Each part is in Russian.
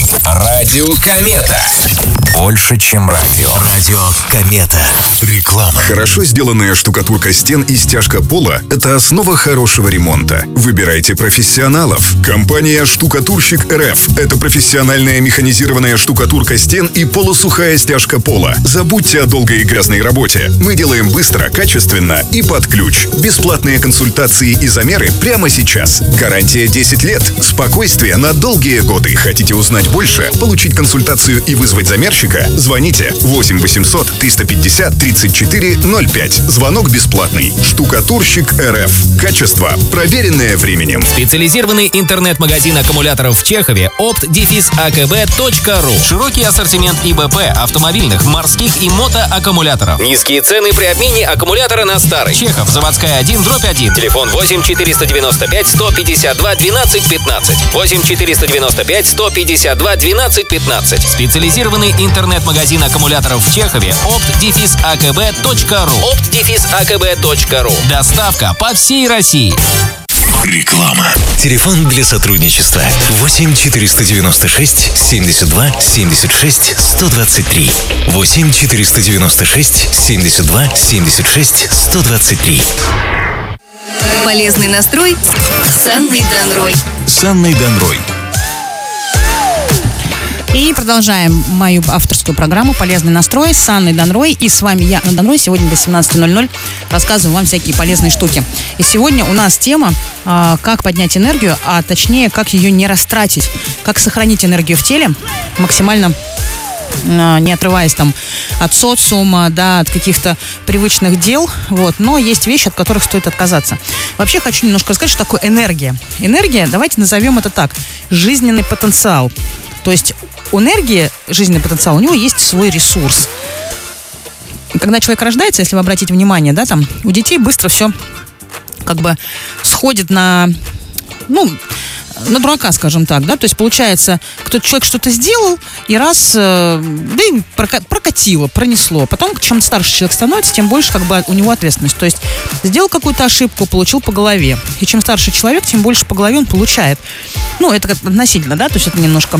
Радио Комета. Больше, чем радио. Радио Комета. Реклама. Хорошо сделанная штукатурка стен и стяжка пола – это основа хорошего ремонта. Выбирайте профессионалов. Компания «Штукатурщик РФ» – это профессиональная механизированная штукатурка стен и полусухая стяжка пола. Забудьте о долгой и грязной работе. Мы делаем быстро, качественно и под ключ. Бесплатные консультации и замеры прямо сейчас. Гарантия 10 лет. Спокойствие на долгие годы. Хотите узнать больше? Получить консультацию и вызвать замерщика? Звоните 8 800 350 34 05. Звонок бесплатный. Штукатурщик РФ. Качество, проверенное временем. Специализированный интернет-магазин аккумуляторов в Чехове opt-akb.ru. Широкий ассортимент ИБП, автомобильных, морских и мотоаккумуляторов. Низкие цены при обмене аккумулятора на старый. Чехов, заводская 1/1. Телефон 8 495 152 12 15. 8 495 152 12 15. Специализированный интернет-магазин аккумуляторов в Чехове opt-akb.ru. opt-akb.ru. Доставка по всей России. Реклама. Телефон для сотрудничества 8 496 72 76 123. 8 496 72 76 123. Полезный настрой с Анной Данрой. С Анной Данрой. И продолжаем мою авторскую программу «Полезный настрой» с Анной Данрой. И с вами я, Анна Данрой. Сегодня до 17:00 рассказываю вам всякие полезные штуки. И сегодня у нас тема как поднять энергию, а точнее, как ее не растратить. Как сохранить энергию в теле максимально не отрываясь там от социума, да, от каких-то привычных дел, вот, но есть вещи, от которых стоит отказаться. Вообще хочу немножко рассказать, что такое энергия. Энергия, давайте назовем это так, жизненный потенциал. То есть у энергии, жизненный потенциал, у него есть свой ресурс. И когда человек рождается, если вы обратите внимание, да, там у детей быстро все как бы сходит на дурака, скажем так, да, то есть получается, человек что-то сделал, и раз, прокатило, пронесло. Потом, чем старше человек становится, тем больше как бы у него ответственность. То есть сделал какую-то ошибку, получил по голове. И чем старше человек, тем больше по голове он получает. Это как относительно, да, то есть это немножко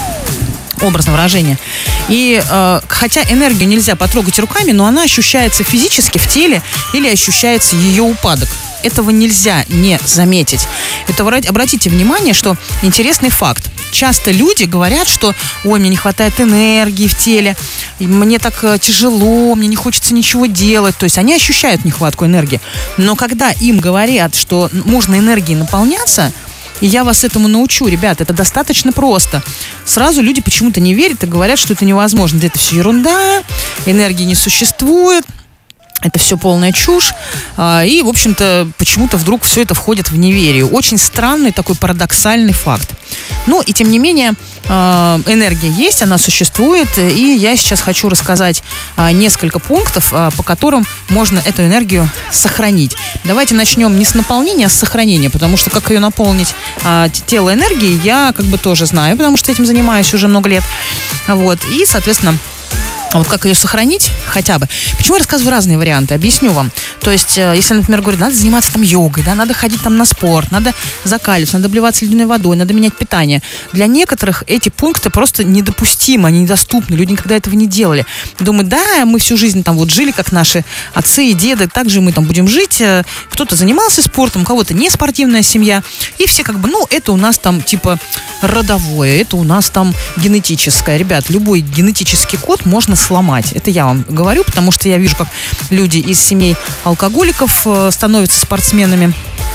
образное выражение. И хотя энергию нельзя потрогать руками, но она ощущается физически в теле или ощущается ее упадок. Этого нельзя не заметить. Обратите внимание, что интересный факт. Часто люди говорят, что «Ой, мне не хватает энергии в теле, мне так тяжело, мне не хочется ничего делать». То есть они ощущают нехватку энергии. Но когда им говорят, что можно энергией наполняться, и я вас этому научу, ребят, это достаточно просто. Сразу люди почему-то не верят и говорят, что это невозможно. Это все ерунда, энергии не существует. Это все полная чушь. И, в общем-то, почему-то вдруг все это входит в неверие. Очень странный такой парадоксальный факт. И тем не менее, энергия есть, она существует. И я сейчас хочу рассказать несколько пунктов, по которым можно эту энергию сохранить. Давайте начнем не с наполнения, а с сохранения. Потому что как ее наполнить тело энергией, я как бы тоже знаю, потому что этим занимаюсь уже много лет. Вот. И, соответственно, вот как ее сохранить хотя бы. Почему я рассказываю разные варианты? Объясню вам. То есть, если, например, говорю, надо заниматься там йогой, да, надо ходить там на спорт, надо закаливаться, надо обливаться ледяной водой, надо менять питание. Для некоторых эти пункты просто недопустимы, они недоступны. Люди никогда этого не делали. Думают, да, мы всю жизнь там вот жили, как наши отцы и деды, так же мы там будем жить. Кто-то занимался спортом, у кого-то не спортивная семья. И все как бы, это у нас там типа родовое, это у нас там генетическое. Ребят, любой генетический код можно сломать. Это я вам говорю, потому что я вижу, как люди из семей алкоголиков становятся спортсменами.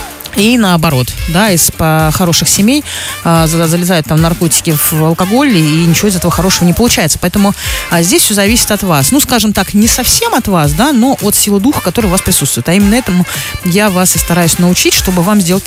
И наоборот, да, из хороших семей залезают там наркотики в алкоголь, и ничего из этого хорошего не получается. Поэтому здесь все зависит от вас. Скажем так, не совсем от вас, да, но от силы духа, которая у вас присутствует. А именно этому я вас и стараюсь научить, чтобы вам сделать